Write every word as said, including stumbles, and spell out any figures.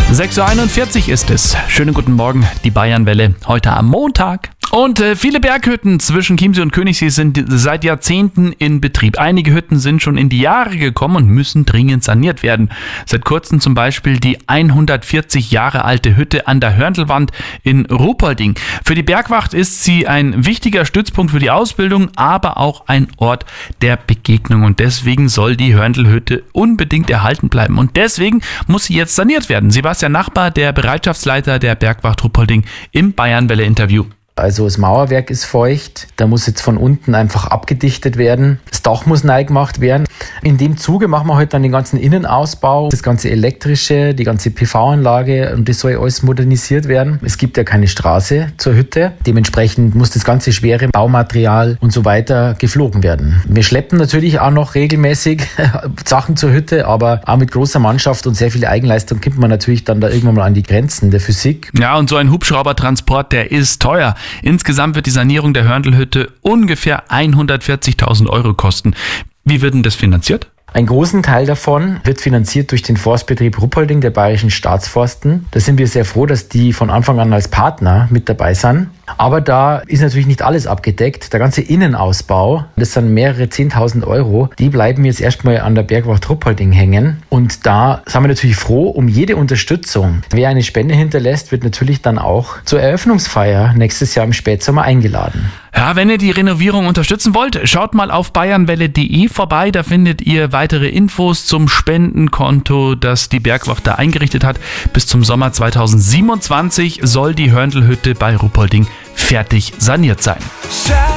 sechs Uhr einundvierzig ist es. Schönen guten Morgen, die Bayernwelle, heute am Montag. Und äh, viele Berghütten zwischen Chiemsee und Königssee sind seit Jahrzehnten in Betrieb. Einige Hütten sind schon in die Jahre gekommen und müssen dringend saniert werden. Seit kurzem zum Beispiel die hundertvierzig Jahre alte Hütte an der Hörntelwand in Ruppolding. Für die Bergwacht ist sie ein wichtiger Stützpunkt für die Ausbildung, aber auch ein Ort der Begegnung. Und deswegen soll die Hörntelhütte unbedingt erhalten bleiben. Und deswegen muss sie jetzt saniert werden. Sebastian Nachbar, der Bereitschaftsleiter der Bergwacht Ruppolding, im Bayernwelle-Interview. Also das Mauerwerk ist feucht, da muss jetzt von unten einfach abgedichtet werden. Das Dach muss neu gemacht werden. In dem Zuge machen wir heute dann den ganzen Innenausbau, das ganze Elektrische, die ganze P V-Anlage, und das soll alles modernisiert werden. Es gibt ja keine Straße zur Hütte, dementsprechend muss das ganze schwere Baumaterial und so weiter geflogen werden. Wir schleppen natürlich auch noch regelmäßig Sachen zur Hütte, aber auch mit großer Mannschaft und sehr viel Eigenleistung kommt man natürlich dann da irgendwann mal an die Grenzen der Physik. Ja, und so ein Hubschraubertransport, der ist teuer. Insgesamt wird die Sanierung der Hörntelhütte ungefähr hundertvierzigtausend Euro kosten. Wie wird denn das finanziert? Einen großen Teil davon wird finanziert durch den Forstbetrieb Ruppolding der Bayerischen Staatsforsten. Da sind wir sehr froh, dass die von Anfang an als Partner mit dabei sind. Aber da ist natürlich nicht alles abgedeckt. Der ganze Innenausbau, das sind mehrere zehntausend Euro, die bleiben jetzt erstmal an der Bergwacht Ruppolding hängen. Und da sind wir natürlich froh um jede Unterstützung. Wer eine Spende hinterlässt, wird natürlich dann auch zur Eröffnungsfeier nächstes Jahr im Spätsommer eingeladen. Ja, wenn ihr die Renovierung unterstützen wollt, schaut mal auf bayernwelle punkt de vorbei. Da findet ihr weitere Infos zum Spendenkonto, das die Bergwacht da eingerichtet hat. Bis zum Sommer zweitausendsiebenundzwanzig soll die Hörntelhütte bei Ruppolding fertig saniert sein.